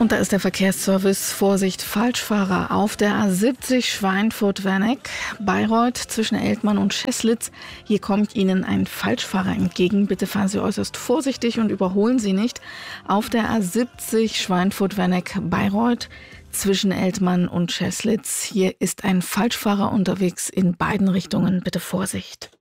Und da ist der Verkehrsservice. Vorsicht, Falschfahrer auf der A70 Schweinfurt-Werneck, Bayreuth zwischen Eltmann und Scheßlitz. Hier kommt Ihnen ein Falschfahrer entgegen. Bitte fahren Sie äußerst vorsichtig und überholen Sie nicht. Auf der A70 Schweinfurt-Werneck, Bayreuth zwischen Eltmann und Scheßlitz. Hier ist ein Falschfahrer unterwegs in beiden Richtungen. Bitte Vorsicht.